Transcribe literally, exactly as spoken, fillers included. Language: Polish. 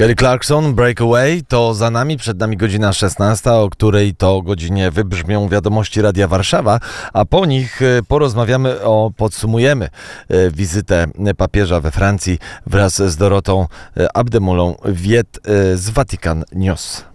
Kelly Clarkson, Breakaway, to za nami, przed nami godzina szesnasta, o której to godzinie wybrzmią wiadomości Radia Warszawa, a po nich porozmawiamy o, podsumujemy wizytę papieża we Francji wraz z Dorotą Abdemulą Wiet z Vatican News.